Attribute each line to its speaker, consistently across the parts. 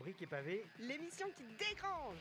Speaker 1: Briques et Pavés.
Speaker 2: L'émission qui dégrange.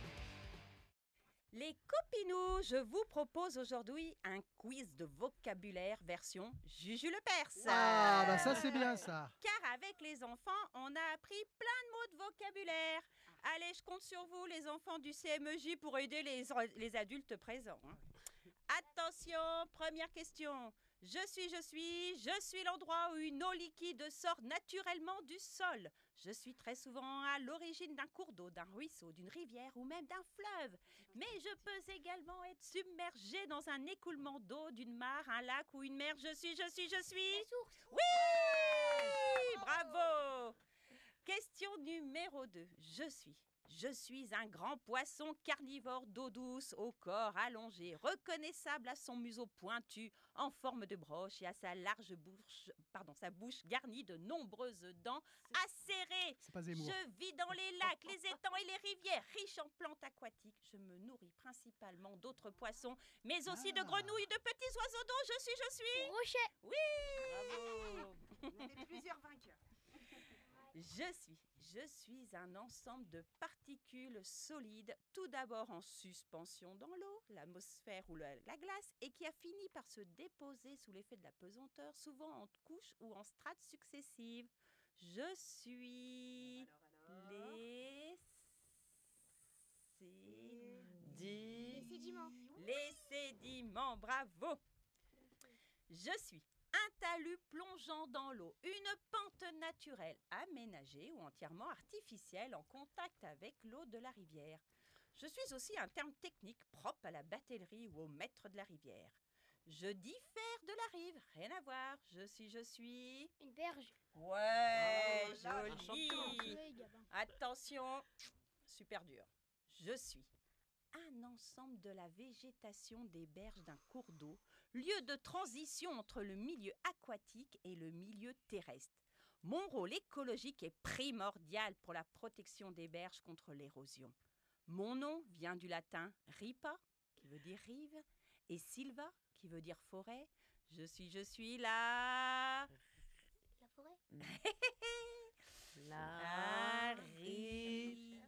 Speaker 3: Les copinous, je vous propose aujourd'hui un quiz de vocabulaire version Juju le Perse.
Speaker 4: Ah, bah ça c'est bien ça.
Speaker 3: Car avec les enfants, on a appris plein de mots de vocabulaire. Allez, je compte sur vous, les enfants du CMEJ, pour aider les adultes présents. Attention, première question. Je suis l'endroit où une eau liquide sort naturellement du sol. Je suis très souvent à l'origine d'un cours d'eau, d'un ruisseau, d'une rivière ou même d'un fleuve. Mais je peux également être submergé dans un écoulement d'eau, d'une mare, un lac ou une mer. Je suis.
Speaker 5: Les sources.
Speaker 3: Oui, bravo. Question numéro 2. Je suis un grand poisson carnivore d'eau douce au corps allongé, reconnaissable à son museau pointu en forme de broche et à sa sa bouche garnie de nombreuses dents acérées.
Speaker 4: C'est pas Zemmour.
Speaker 3: Je vis dans les lacs, les étangs et les rivières, riches en plantes aquatiques. Je me nourris principalement d'autres poissons, mais aussi de grenouilles, de petits oiseaux d'eau. Je suis.
Speaker 5: Rocher.
Speaker 3: Oui. Bravo.
Speaker 2: On avait plusieurs vainqueurs.
Speaker 3: Je suis un ensemble de particules solides, tout d'abord en suspension dans l'eau, l'atmosphère ou la glace, et qui a fini par se déposer sous l'effet de la pesanteur, souvent en couches ou en strates successives. Je suis les sédiments, bravo. Je suis un talus plongeant dans l'eau, une pente naturelle aménagée ou entièrement artificielle en contact avec l'eau de la rivière. Je suis aussi un terme technique propre à la batellerie ou au maître de la rivière. Je diffère de la rive, rien à voir. Je suis...
Speaker 5: Une berge.
Speaker 3: Ouais,
Speaker 2: Oh là,
Speaker 3: joli. Attention, super dur. Je suis un ensemble de la végétation des berges d'un cours d'eau, lieu de transition entre le milieu aquatique et le milieu terrestre. Mon rôle écologique est primordial pour la protection des berges contre l'érosion. Mon nom vient du latin ripa, qui veut dire rive, et silva, qui veut dire forêt. Je suis là.
Speaker 5: La forêt.
Speaker 3: La rive.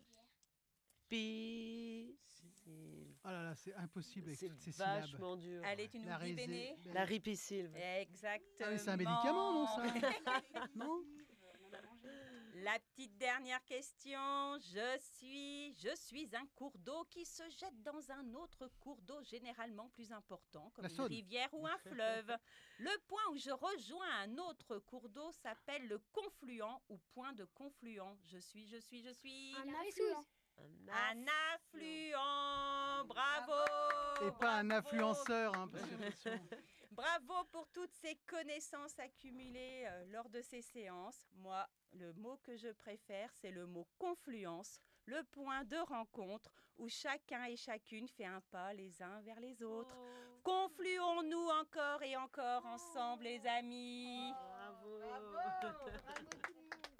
Speaker 4: Oh là là, c'est impossible avec
Speaker 6: C'est
Speaker 4: toutes ces syllabes.
Speaker 6: vachement dur.
Speaker 3: Allez, tu nous
Speaker 4: La
Speaker 3: dis,
Speaker 4: risée-
Speaker 3: Béné.
Speaker 6: La ripisylve.
Speaker 3: Exactement.
Speaker 4: Ah oui, c'est un médicament, non ça? Non?
Speaker 3: La petite dernière question. Je suis un cours d'eau qui se jette dans un autre cours d'eau généralement plus important, comme
Speaker 4: La
Speaker 3: une
Speaker 4: Saône.
Speaker 3: rivière ou un fleuve. Le point où je rejoins un autre cours d'eau s'appelle le confluent ou point de confluent. Je suis.
Speaker 5: Un affluent.
Speaker 3: Un affluent. Bravo.
Speaker 4: Et pas un
Speaker 3: bravo.
Speaker 4: influenceur, hein, parce que attention.
Speaker 3: Bravo pour toutes ces connaissances accumulées lors de ces séances. Moi, le mot que je préfère, c'est le mot confluence, le point de rencontre où chacun et chacune fait un pas les uns vers les autres. Confluons-nous encore et encore ensemble, les amis.
Speaker 6: Bravo.
Speaker 5: Bravo tout le monde.